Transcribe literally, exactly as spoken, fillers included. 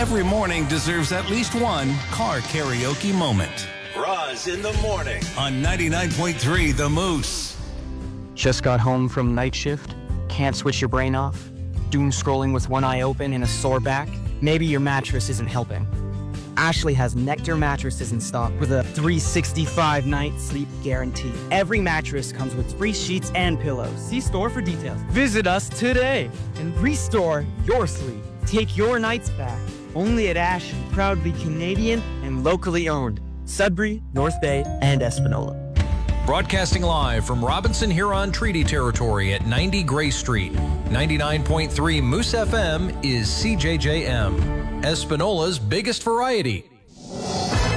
Every morning deserves at least one car karaoke moment. Roz in the morning On ninety-nine point three The Moose. Just got home from night shift? Can't switch your brain off? Doom scrolling with one eye open and a sore back? Maybe your mattress isn't helping. Ashley has Nectar mattresses in stock with a three sixty-five night sleep guarantee. Every mattress comes with free sheets and pillows. See store for details. Visit us today and restore your sleep. Take your nights back. Only at Ashley. Proudly Canadian and locally owned. Sudbury, North Bay, and Espanola. Broadcasting live from Robinson Huron Treaty Territory at ninety Gray Street. ninety-nine point three Moose F M is C J J M, Espanola's biggest variety.